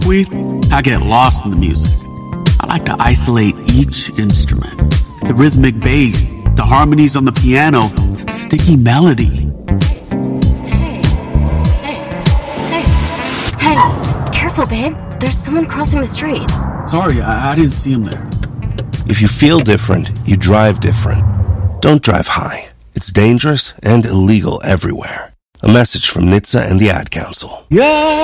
I get lost in the music. I like to isolate each instrument. The rhythmic bass, the harmonies on the piano, the sticky melody. Hey, careful, babe. There's someone crossing the street. Sorry, I didn't see him there. If you feel different, you drive different. Don't drive high. It's dangerous and illegal everywhere. A message from NHTSA and the Ad Council. Yeah!